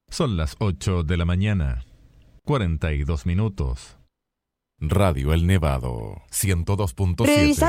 Son las 8 de la mañana, 42 minutos. Radio El Nevado, 102.7.